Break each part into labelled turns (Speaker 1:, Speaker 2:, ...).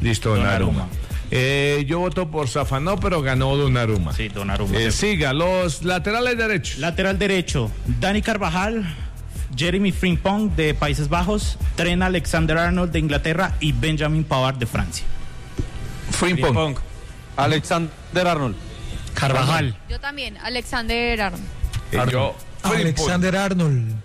Speaker 1: Listo, Donnarumma. Yo voto por Safanó, pero ganó Donnarumma.
Speaker 2: Sí, Donnarumma.
Speaker 1: Siga, los laterales derechos.
Speaker 2: Lateral derecho, Dani Carvajal, Jeremy Frimpong de Países Bajos, Trent Alexander-Arnold de Inglaterra y Benjamin Pavard de Francia.
Speaker 1: Frimpong.
Speaker 3: Alexander-Arnold.
Speaker 4: Carvajal.
Speaker 5: Yo también, Alexander-Arnold.
Speaker 1: Yo,
Speaker 4: Alexander-Arnold.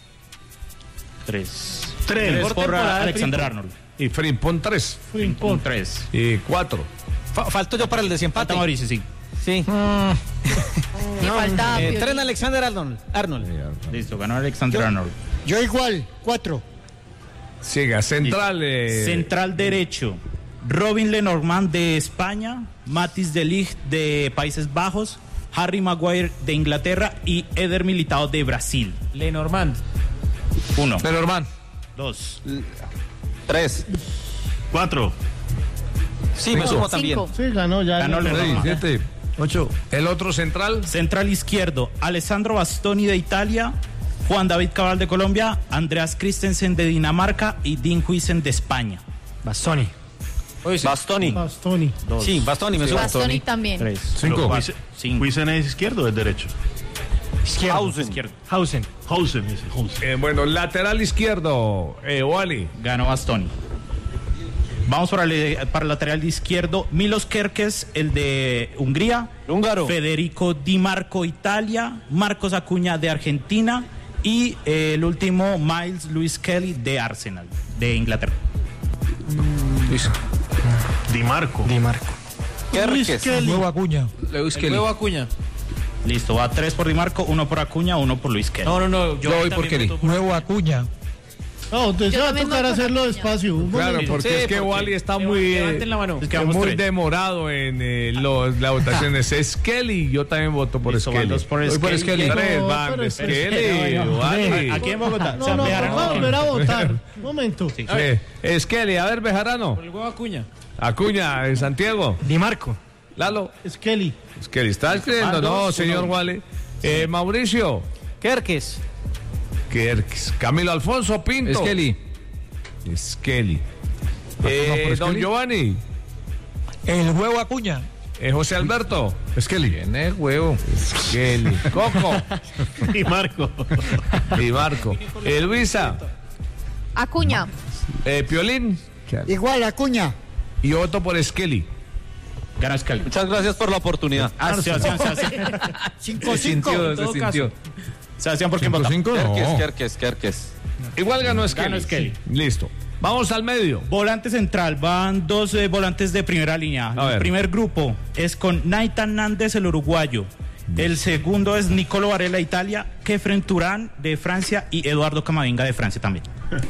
Speaker 2: 3
Speaker 6: Tres.
Speaker 2: por Alexander-Arnold.
Speaker 1: Y Frimpong 3.
Speaker 2: Frimpong 3.
Speaker 1: Y 4.
Speaker 3: Falto yo para el desempate.
Speaker 2: Falta Mauricio, sí.
Speaker 3: Sí.
Speaker 5: Y falta Piolín.
Speaker 3: Tren Alexander-Arnold.
Speaker 2: Listo, ganó Alexander-Arnold.
Speaker 6: Yo igual, 4.
Speaker 1: Siga, central.
Speaker 2: Central derecho, Robin Lenormand de España, Mathis de Ligt de Países Bajos, Harry Maguire de Inglaterra y Eder Militao de Brasil.
Speaker 3: Lenormand.
Speaker 2: 1,
Speaker 1: Lenormand.
Speaker 2: 2,
Speaker 3: 3.
Speaker 6: 4.
Speaker 3: Sí, me sumo también.
Speaker 5: 5.
Speaker 6: Sí, ganó ya.
Speaker 2: ganó Lenormand.
Speaker 1: 7, 8. El otro central.
Speaker 2: Central izquierdo, Alessandro Bastoni de Italia, Juan David Cabral de Colombia, Andreas Christensen de Dinamarca y Dean Huijsen de España.
Speaker 4: Bastoni.
Speaker 3: Bastoni.
Speaker 6: Bastoni.
Speaker 2: 2,
Speaker 3: Sí, Bastoni, me sumo.
Speaker 5: Bastoni también.
Speaker 2: 3,
Speaker 1: 5.
Speaker 2: 5.
Speaker 6: ¿Huisen es izquierdo o es derecho?
Speaker 3: Hausen.
Speaker 4: Hausen.
Speaker 6: Hausen, ese. Hausen.
Speaker 1: Bueno, lateral izquierdo. Wally.
Speaker 2: Ganó Bastoni. Vamos para el lateral izquierdo, Milos Kerkez, el de Hungría,
Speaker 3: Húngaro.
Speaker 2: Federico Di Marco, Italia, Marcos Acuña de Argentina y el último, Miles Lewis Kelly de Arsenal, de Inglaterra.
Speaker 6: Di Marco.
Speaker 3: Kerkez.
Speaker 4: Nuevo Acuña.
Speaker 3: Nuevo Acuña.
Speaker 2: Listo, va 3 por Di Marco, 1 por Acuña, 1 por Luis Kelly.
Speaker 3: No,
Speaker 1: Yo voy por Kelly.
Speaker 4: Nuevo Acuña.
Speaker 6: No, entonces
Speaker 5: Yo
Speaker 6: va a
Speaker 5: también
Speaker 6: tocar
Speaker 5: voy por
Speaker 6: hacerlo
Speaker 5: Acuña.
Speaker 6: despacio. Un
Speaker 1: Claro,
Speaker 6: momento.
Speaker 1: porque
Speaker 3: Sí,
Speaker 1: es que
Speaker 3: porque
Speaker 1: Wally está muy,
Speaker 3: levanten la mano.
Speaker 2: Es que vamos
Speaker 1: muy
Speaker 2: 3.
Speaker 1: demorado en las votaciones. Es Kelly, yo también voto por
Speaker 2: Listo, van
Speaker 1: Skelly.
Speaker 2: 2 por
Speaker 1: Voy por
Speaker 2: Skelly.
Speaker 1: Skelly.
Speaker 6: No,
Speaker 1: 3
Speaker 6: pero
Speaker 1: van de
Speaker 6: es que
Speaker 1: Skelly.
Speaker 6: no,
Speaker 1: Wally.
Speaker 2: Aquí en Bogotá.
Speaker 6: No, vamos a volver a votar. Un momento.
Speaker 2: Sí.
Speaker 1: Skelly, a ver, Bejarano.
Speaker 3: El huevo Acuña.
Speaker 1: Acuña, en Santiago.
Speaker 4: Di Marco.
Speaker 1: Lalo.
Speaker 6: Skelly.
Speaker 1: Skelly, ¿está escribiendo?
Speaker 2: Van
Speaker 1: No,
Speaker 2: 2,
Speaker 1: señor
Speaker 2: 1.
Speaker 1: Wally. Mauricio.
Speaker 3: Kerkez.
Speaker 1: Camilo Alfonso Pinto.
Speaker 4: Skelly.
Speaker 1: Skelly.
Speaker 4: por
Speaker 1: Don
Speaker 4: Skelly?
Speaker 1: Giovanni.
Speaker 4: El huevo Acuña.
Speaker 1: José Alberto. Skelly.
Speaker 4: Tiene huevo.
Speaker 1: Skelly. Coco.
Speaker 6: Y Marco.
Speaker 1: Y Marco. Luisa.
Speaker 5: Acuña.
Speaker 1: Piolín.
Speaker 6: Igual, Acuña.
Speaker 1: Y yo voto por Skelly.
Speaker 2: Gana Skelly.
Speaker 3: Muchas gracias por la oportunidad.
Speaker 2: Sebastián,
Speaker 6: 5-5.
Speaker 2: Sebastián, ¿por quién vota?
Speaker 4: 5-5,
Speaker 3: Kerkez.
Speaker 1: Igual ganó Skelly.
Speaker 2: Ganó Skelly.
Speaker 1: Listo. Vamos al medio.
Speaker 2: Volante central, van 2 volantes de primera línea.
Speaker 1: A ver.
Speaker 2: El primer grupo es con Nathan Nández, el uruguayo. El segundo es Nicolo Varela, Italia, Kefren Turán de Francia y Eduardo Camavinga de Francia también.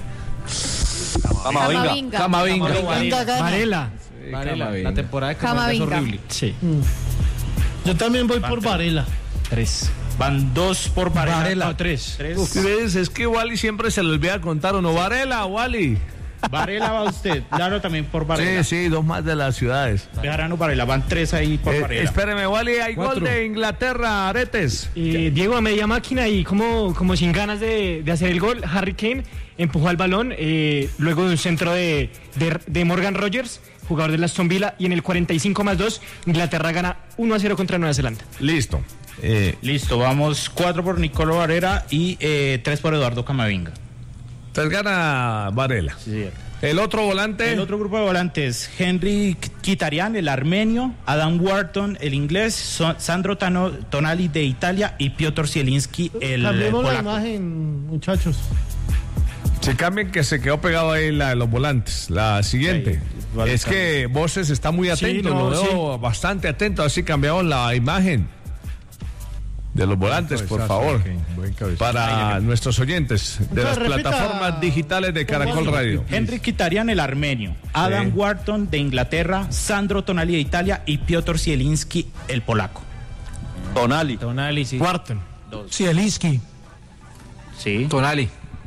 Speaker 5: Camavinga.
Speaker 6: Venga, gana.
Speaker 4: Varela.
Speaker 3: La temporada de
Speaker 5: Camavinga.
Speaker 3: es horrible.
Speaker 2: Sí.
Speaker 6: Yo también voy por Varela.
Speaker 2: 3. Van 2 por Varela.
Speaker 4: Varela.
Speaker 2: No, 3.
Speaker 1: ¿Ves? Es que Wally siempre se le olvida contar uno. Varela, Wally.
Speaker 2: Varela va usted. Claro, también por Varela.
Speaker 1: Sí, 2 más de las ciudades.
Speaker 2: Bejarano, Varela. Van 3 ahí por Varela.
Speaker 1: Espéreme, Wally, hay
Speaker 4: 4.
Speaker 1: gol de Inglaterra, Aretes.
Speaker 7: Diego a media máquina y como sin ganas de hacer el gol, Harry Kane empujó al balón luego de un centro de Morgan Rogers, jugador de Aston Villa, y en el 45+2 Inglaterra gana 1-0 contra Nueva Zelanda.
Speaker 1: Listo.
Speaker 2: Listo, vamos 4 por Nicolo Varela y 3 por Eduardo Camavinga.
Speaker 1: Entonces gana Varela.
Speaker 2: Sí.
Speaker 1: El otro volante.
Speaker 2: El otro grupo de volantes, Henry Kitarian, el armenio, Adam Wharton, el inglés, Sandro Tonali de Italia y Piotr Zielinski, el
Speaker 6: Cambiemos la
Speaker 2: polaco.
Speaker 6: imagen, muchachos.
Speaker 1: Se cambien que se quedó pegado ahí los volantes. La siguiente.
Speaker 2: Sí, vale,
Speaker 1: es que Voces está muy atento,
Speaker 7: no,
Speaker 1: lo veo bastante atento, así cambiamos la imagen de los volantes, por favor, para nuestros oyentes de las
Speaker 6: Repita.
Speaker 1: plataformas digitales de Caracol Radio.
Speaker 2: Henry Kitarian, el armenio, Adam Wharton de Inglaterra, Sandro Tonali de Italia y Piotr Zielinski, el polaco.
Speaker 3: Tonali, sí.
Speaker 4: Wharton. Zielinski.
Speaker 2: Sí.
Speaker 4: Tonali.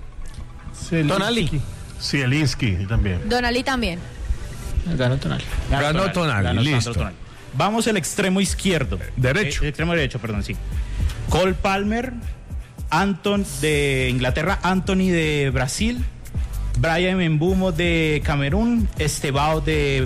Speaker 6: Zielinski también.
Speaker 5: Donali también.
Speaker 4: Ganó Tonali.
Speaker 1: Ganó Tonali,
Speaker 2: Sandro
Speaker 1: listo.
Speaker 2: Tonali. Vamos al extremo izquierdo.
Speaker 1: Derecho.
Speaker 2: El extremo derecho, perdón, sí. Cole Palmer, Anton de Inglaterra, Anthony de Brasil, Brian Mbeumo de Camerún, Estevao de